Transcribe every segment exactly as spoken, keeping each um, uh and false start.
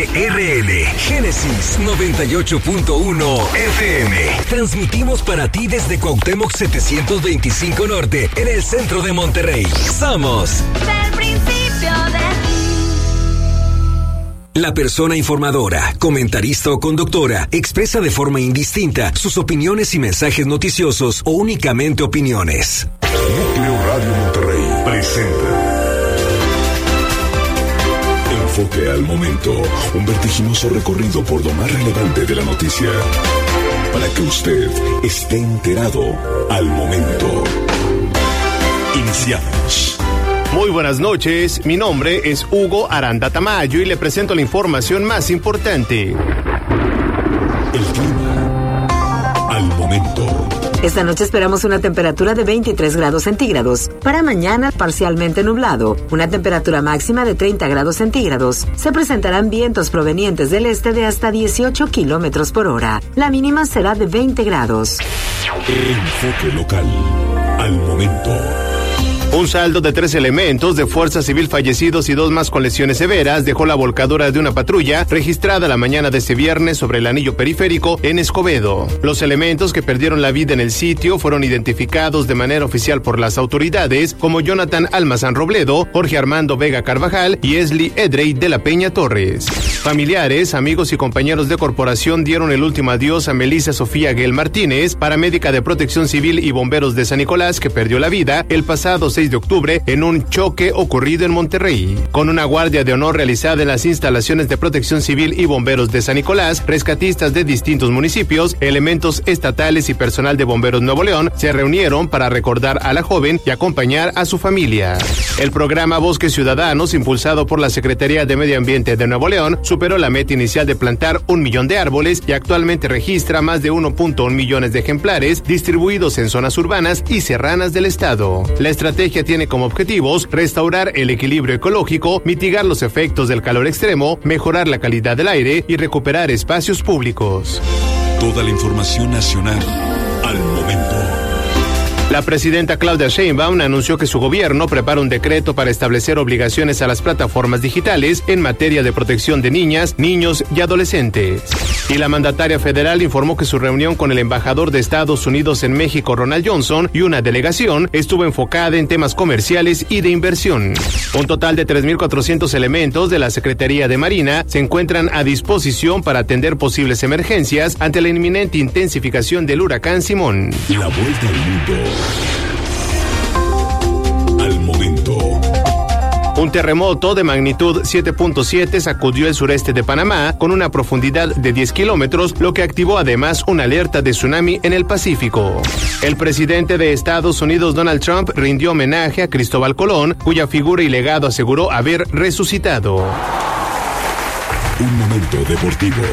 G R L, Génesis noventa y ocho punto uno F M. Transmitimos para ti desde Cuauhtémoc setecientos veinticinco Norte, en el centro de Monterrey. Somos del principio de la persona informadora, comentarista o conductora expresa de forma indistinta sus opiniones y mensajes noticiosos o únicamente opiniones. Núcleo Radio Monterrey presenta Enfoque al Momento, un vertiginoso recorrido por lo más relevante de la noticia, para que usted esté enterado al momento. Iniciamos. Muy buenas noches, mi nombre es Hugo Aranda Tamayo y le presento la información más importante. El clima al momento. Esta noche esperamos una temperatura de veintitrés grados centígrados. Para mañana, parcialmente nublado. Una temperatura máxima de treinta grados centígrados. Se presentarán vientos provenientes del este de hasta dieciocho kilómetros por hora. La mínima será de veinte grados. Enfoque local al momento. Un saldo de tres elementos de Fuerza Civil fallecidos y dos más con lesiones severas dejó la volcadura de una patrulla registrada la mañana de este viernes sobre el anillo periférico en Escobedo. Los elementos que perdieron la vida en el sitio fueron identificados de manera oficial por las autoridades como Jonathan Almazán Robledo, Jorge Armando Vega Carvajal y Esli Edrey de la Peña Torres. Familiares, amigos y compañeros de corporación dieron el último adiós a Melissa Sofía Guel Martínez, paramédica de Protección Civil y Bomberos de San Nicolás, que perdió la vida el pasado seis de octubre en un choque ocurrido en Monterrey. Con una guardia de honor realizada en las instalaciones de Protección Civil y Bomberos de San Nicolás, rescatistas de distintos municipios, elementos estatales y personal de Bomberos Nuevo León se reunieron para recordar a la joven y acompañar a su familia. El programa Bosques Ciudadanos, impulsado por la Secretaría de Medio Ambiente de Nuevo León, superó la meta inicial de plantar un millón de árboles y actualmente registra más de uno punto uno millones de ejemplares distribuidos en zonas urbanas y serranas del estado. La estrategia tiene como objetivos restaurar el equilibrio ecológico, mitigar los efectos del calor extremo, mejorar la calidad del aire y recuperar espacios públicos. Toda la información nacional al momento. La presidenta Claudia Sheinbaum anunció que su gobierno prepara un decreto para establecer obligaciones a las plataformas digitales en materia de protección de niñas, niños y adolescentes. Y la mandataria federal informó que su reunión con el embajador de Estados Unidos en México, Ronald Johnson, y una delegación estuvo enfocada en temas comerciales y de inversión. Un total de tres mil cuatrocientos elementos de la Secretaría de Marina se encuentran a disposición para atender posibles emergencias ante la inminente intensificación del huracán Simón. La vuelta al mundo al momento. Un terremoto de magnitud siete punto siete sacudió el sureste de Panamá con una profundidad de diez kilómetros, lo que activó además una alerta de tsunami en el Pacífico. El presidente de Estados Unidos, Donald Trump, rindió homenaje a Cristóbal Colón, cuya figura y legado aseguró haber resucitado. Un momento deportivo.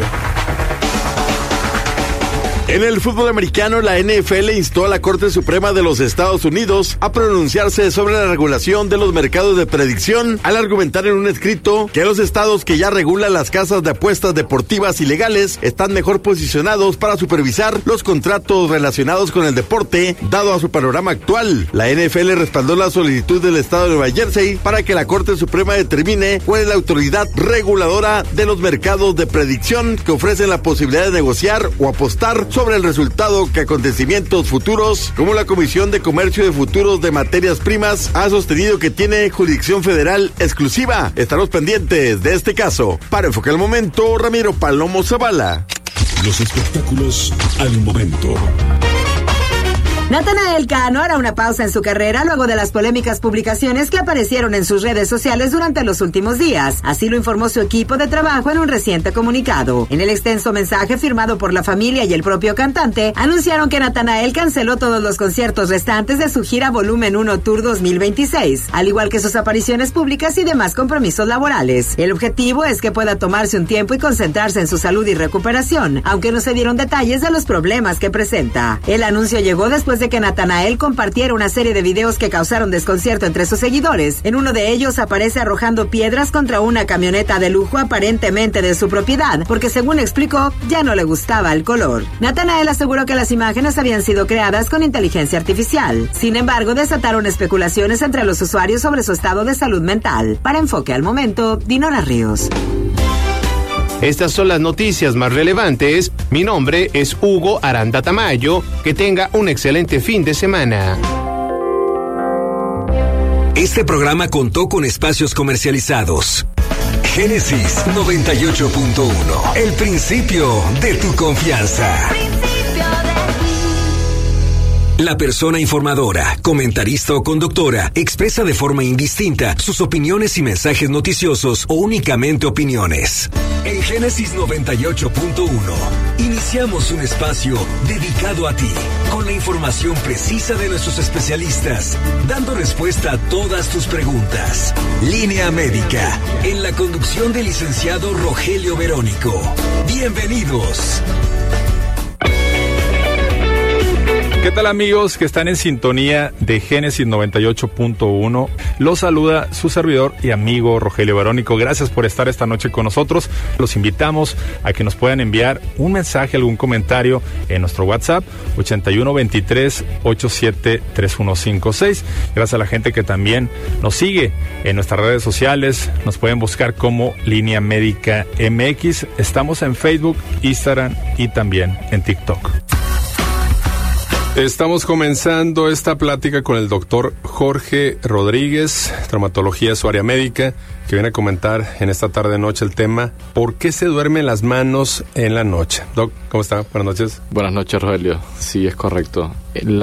En el fútbol americano, la N F L instó a la Corte Suprema de los Estados Unidos a pronunciarse sobre la regulación de los mercados de predicción, al argumentar en un escrito que los estados que ya regulan las casas de apuestas deportivas ilegales están mejor posicionados para supervisar los contratos relacionados con el deporte, dado a su panorama actual. La N F L respaldó la solicitud del estado de Nueva Jersey para que la Corte Suprema determine cuál es la autoridad reguladora de los mercados de predicción que ofrecen la posibilidad de negociar o apostar sobre el resultado que acontecimientos futuros, como la Comisión de Comercio de Futuros de Materias Primas, ha sostenido que tiene jurisdicción federal exclusiva. Estaremos pendientes de este caso. Para Enfoque al Momento, Ramiro Palomo Zavala. Los espectáculos al momento. Natanael Cano hará una pausa en su carrera luego de las polémicas publicaciones que aparecieron en sus redes sociales durante los últimos días. Así lo informó su equipo de trabajo en un reciente comunicado. En el extenso mensaje firmado por la familia y el propio cantante, anunciaron que Natanael canceló todos los conciertos restantes de su gira Volumen uno Tour dos mil veintiséis, al igual que sus apariciones públicas y demás compromisos laborales. El objetivo es que pueda tomarse un tiempo y concentrarse en su salud y recuperación, aunque no se dieron detalles de los problemas que presenta. El anuncio llegó después de que Natanael compartiera una serie de videos que causaron desconcierto entre sus seguidores. En uno de ellos aparece arrojando piedras contra una camioneta de lujo aparentemente de su propiedad, porque según explicó, ya no le gustaba el color. Natanael aseguró que las imágenes habían sido creadas con inteligencia artificial. Sin embargo, desataron especulaciones entre los usuarios sobre su estado de salud mental. Para Enfoque al Momento, Dinora Ríos. Estas son las noticias más relevantes. Mi nombre es Hugo Aranda Tamayo. Que tenga un excelente fin de semana. Este programa contó con espacios comercializados. Génesis noventa y ocho punto uno. El principio de tu confianza. La persona informadora, comentarista o conductora expresa de forma indistinta sus opiniones y mensajes noticiosos o únicamente opiniones. En Génesis noventa y ocho punto uno iniciamos un espacio dedicado a ti, con la información precisa de nuestros especialistas, dando respuesta a todas tus preguntas. Línea Médica, en la conducción del licenciado Rogelio Verónico. Bienvenidos. ¿Qué tal, amigos que están en sintonía de Génesis noventa y ocho punto uno? Los saluda su servidor y amigo Rogelio Verónico. Gracias por estar esta noche con nosotros. Los invitamos a que nos puedan enviar un mensaje, algún comentario en nuestro WhatsApp ochenta y uno veintitrés ochenta y siete treinta y uno cincuenta y seis. Gracias a la gente que también nos sigue en nuestras redes sociales. Nos pueden buscar como Línea Médica M X. Estamos en Facebook, Instagram y también en TikTok. Estamos comenzando esta plática con el doctor Jorge Rodríguez, traumatología, su área médica, que viene a comentar en esta tarde-noche el tema ¿por qué se duermen las manos en la noche? Doc, ¿cómo está? Buenas noches. Buenas noches, Rogelio. Sí, es correcto.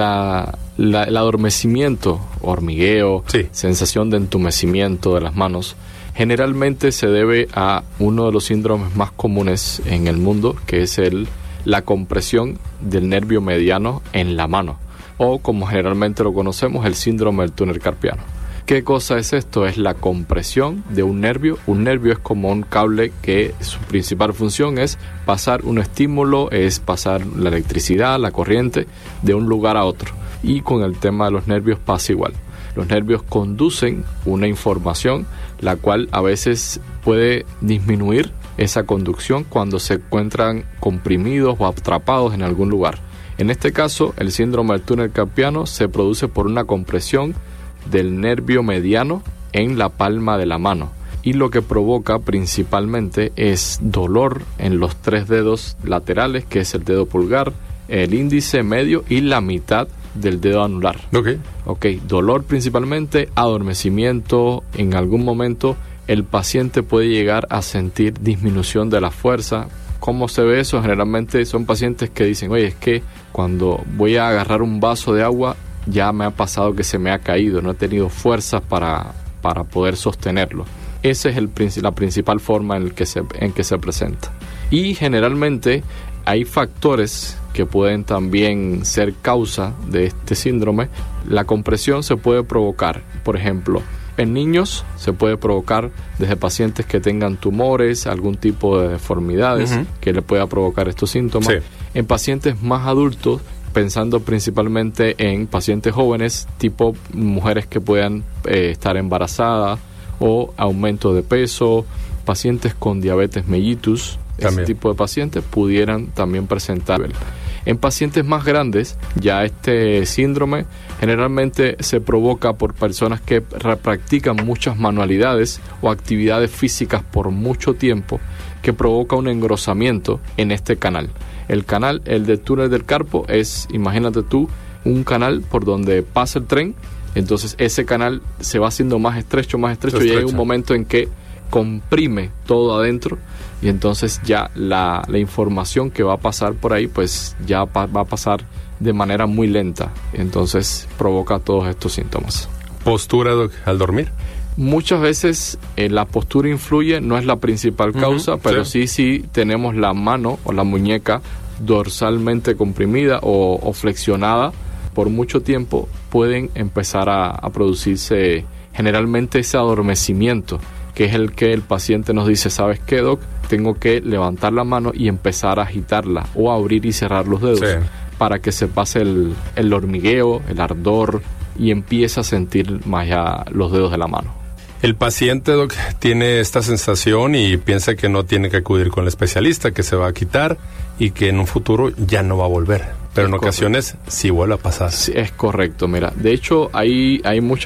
La, la, el adormecimiento, hormigueo, sí. sensación de entumecimiento de las manos, generalmente se debe a uno de los síndromes más comunes en el mundo, que es el la compresión del nervio mediano en la mano, o como generalmente lo conocemos, el síndrome del túnel carpiano. ¿Qué cosa es esto? Es la compresión de un nervio. Un nervio es como un cable que su principal función es pasar un estímulo, es pasar la electricidad, la corriente, de un lugar a otro. Y con el tema de los nervios pasa igual. Los nervios conducen una información, la cual a veces puede disminuir esa conducción cuando se encuentran comprimidos o atrapados en algún lugar. En este caso, el síndrome del túnel carpiano se produce por una compresión del nervio mediano en la palma de la mano, y lo que provoca principalmente es dolor en los tres dedos laterales, que es el dedo pulgar, el índice, medio y la mitad del dedo anular. Ok. Ok, dolor principalmente, adormecimiento. En algún momento el paciente puede llegar a sentir disminución de la fuerza. ¿Cómo se ve eso? Generalmente son pacientes que dicen, oye, es que cuando voy a agarrar un vaso de agua ya me ha pasado que se me ha caído, no he tenido fuerzas para, para poder sostenerlo. Esa es el, la principal forma en, el que se, en que se presenta. Y generalmente hay factores que pueden también ser causa de este síndrome. La compresión se puede provocar, por ejemplo, en niños se puede provocar desde pacientes que tengan tumores, algún tipo de deformidades uh-huh. que le pueda provocar estos síntomas. Sí. En pacientes más adultos, pensando principalmente en pacientes jóvenes, tipo mujeres que puedan eh, estar embarazadas o aumento de peso, pacientes con diabetes mellitus, también. Ese tipo de pacientes pudieran también presentar. En pacientes más grandes, ya este síndrome generalmente se provoca por personas que practican muchas manualidades o actividades físicas por mucho tiempo, que provoca un engrosamiento en este canal. El canal, el del túnel del carpo, es, imagínate tú, un canal por donde pasa el tren. Entonces ese canal se va haciendo más estrecho, más estrecho, y hay un momento en que comprime todo adentro, y entonces ya la, la información que va a pasar por ahí pues ya pa, va a pasar de manera muy lenta, entonces provoca todos estos síntomas. ¿Postura, doc, al dormir? Muchas veces eh, la postura influye, no es la principal causa, uh-huh, pero sí. sí sí tenemos la mano o la muñeca dorsalmente comprimida o, o flexionada por mucho tiempo, pueden empezar a, a producirse generalmente ese adormecimiento, que es el que el paciente nos dice, ¿sabes qué, doc? Tengo que levantar la mano y empezar a agitarla o a abrir y cerrar los dedos, sí, para que se pase el, el hormigueo, el ardor, y empiece a sentir más ya los dedos de la mano. El paciente, doc, tiene esta sensación y piensa que no tiene que acudir con el especialista, que se va a quitar y que en un futuro ya no va a volver. Pero en ocasiones sí vuelve a pasar. Sí, es correcto. Mira, de hecho hay, hay muchas